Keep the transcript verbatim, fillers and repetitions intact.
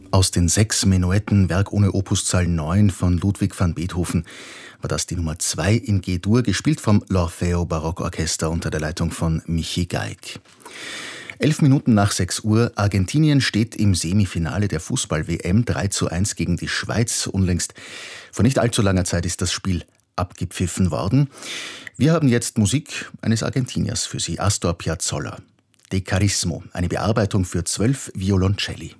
Aus den sechs Menuetten, Werk ohne Opuszahl neun von Ludwig van Beethoven, war das die Nummer zwei in G-Dur, gespielt vom L'Orfeo Barockorchester unter der Leitung von Michi Geig. Elf Minuten nach sechs Uhr, Argentinien steht im Semifinale der Fußball-W M drei zu eins gegen die Schweiz. Unlängst, vor nicht allzu langer Zeit, ist das Spiel abgepfiffen worden. Wir haben jetzt Musik eines Argentiniers für Sie, Astor Piazzolla. De Carismo, eine Bearbeitung für zwölf Violoncelli.